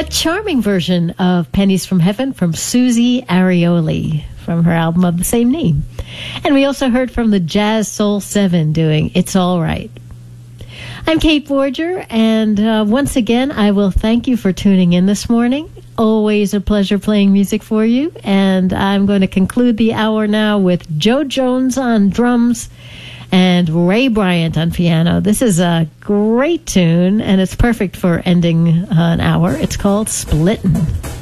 charming version of Pennies from Heaven from Susie Arioli from her album of the same name. And we also heard from the Jazz Soul 7 doing It's All Right. I'm Kate Borger, and once again, I will thank you for tuning in this morning. Always a pleasure playing music for you, and I'm going to conclude the hour now with Joe Jones on drums and Ray Bryant on piano. This is a great tune, and it's perfect for ending an hour. It's called Splittin'.